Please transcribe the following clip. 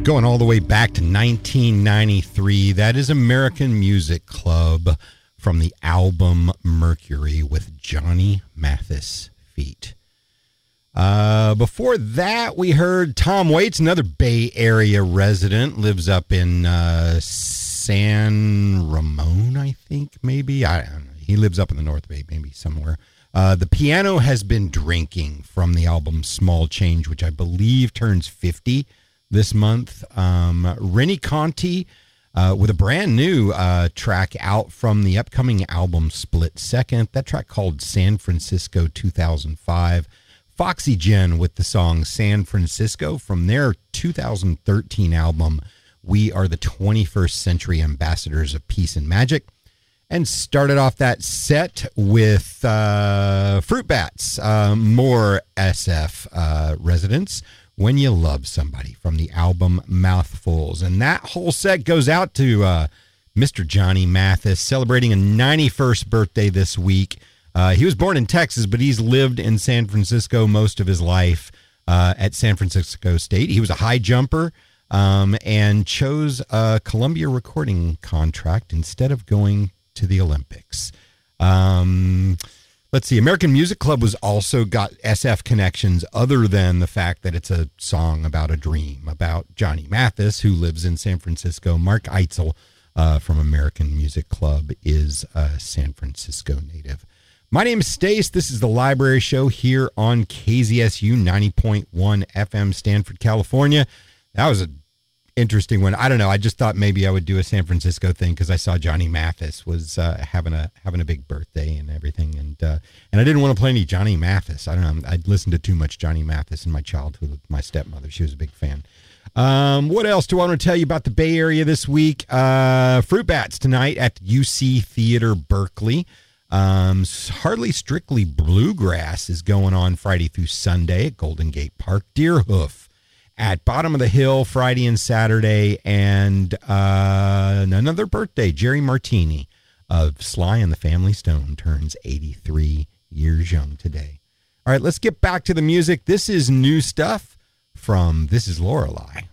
Going all the way back to 1993. That is American Music Club from the album Mercury with Johnny Mathis feat. Before that, we heard Tom Waits, another Bay Area resident, lives up in San Ramon, I think, maybe. I don't know. He lives up in the North Bay, maybe somewhere. The Piano Has Been Drinking from the album Small Change, which I believe turns 50 this month. Rennie Conti with a brand new track out from the upcoming album Split Second. That track called San Francisco 2005. Foxy Gen with the song San Francisco from their 2013 album We Are the 21st Century Ambassadors of Peace and Magic. And started off that set with Fruit Bats, more SF residents. When You Love Somebody from the album Mouthfuls. And that whole set goes out to Mr. Johnny Mathis, celebrating a 91st birthday this week. He was born in Texas, but he's lived in San Francisco most of his life at San Francisco State. He was a high jumper and chose a Columbia recording contract instead of going to the Olympics. Let's see. American Music Club was also got SF connections other than the fact that it's a song about a dream about Johnny Mathis, who lives in San Francisco. Mark Eitzel from American Music Club is a San Francisco native. My name is Stace. This is the Library Show here on KZSU 90.1 FM, Stanford, California. That was an interesting one. I don't know. I just thought maybe I would do a San Francisco thing because I saw Johnny Mathis was having a big birthday and everything, and I didn't want to play any Johnny Mathis. I don't know. I'd listened to too much Johnny Mathis in my childhood with my stepmother. She was a big fan. What else do I want to tell you about the Bay Area this week? Fruit Bats tonight at UC Theater Berkeley. Hardly Strictly Bluegrass is going on Friday through Sunday at Golden Gate Park. Deerhoof at Bottom of the Hill Friday and Saturday, and another birthday. Jerry Martini of Sly and the Family Stone turns 83 years young today. All right, let's get back to the music. This is new stuff from This Is Lorelei.